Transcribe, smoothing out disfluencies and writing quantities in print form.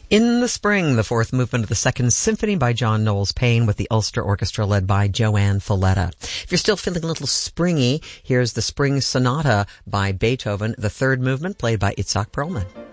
In the Spring, the fourth movement of the Second Symphony by John Knowles Paine with the Ulster Orchestra led by Joanne Folletta. If you're still feeling a little springy, here's the Spring Sonata by Beethoven, the third movement played by Itzhak Perlman.